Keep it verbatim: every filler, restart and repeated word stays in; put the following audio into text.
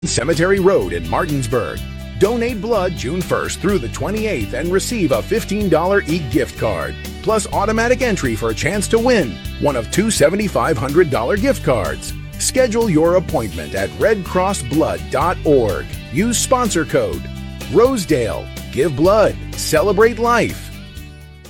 Cemetery Road in Martinsburg. Donate blood June first through the twenty-eighth and receive a fifteen dollars e-gift card, plus automatic entry for a chance to win one of two seven thousand five hundred dollars gift cards. Schedule your appointment at red cross blood dot org. Use sponsor code Rosedale. Give blood. Celebrate life.